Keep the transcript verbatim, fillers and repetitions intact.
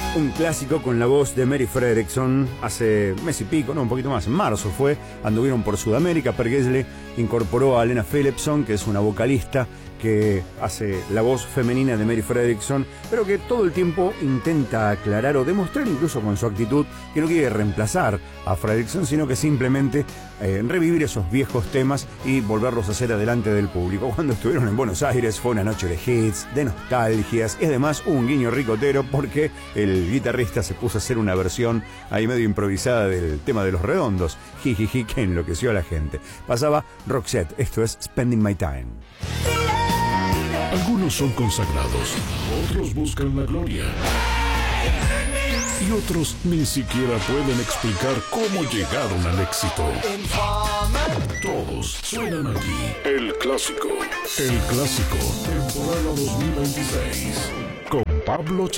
Un clásico con la voz de Mary Fredriksson. Hace mes y pico, no, un poquito más, en marzo fue, anduvieron por Sudamérica. Per Gessle incorporó a Lena Philipson, que es una vocalista que hace la voz femenina de Mary Fredriksson, pero que todo el tiempo intenta aclarar o demostrar, incluso con su actitud, que no quiere reemplazar a Fredriksson, sino que simplemente eh, revivir esos viejos temas y volverlos a hacer adelante del público. Cuando estuvieron en Buenos Aires fue una noche de hits, de nostalgias, y además un guiño ricotero porque el guitarrista se puso a hacer una versión ahí medio improvisada del tema de Los Redondos, jijiji, que enloqueció a la gente. Pasaba Roxette, esto es Spending My Time. Algunos son consagrados, otros buscan la gloria. Y otros ni siquiera pueden explicar cómo llegaron al éxito. Todos suenan aquí. El Clásico. El Clásico, temporada dos mil veintiséis. Con Pablo Ch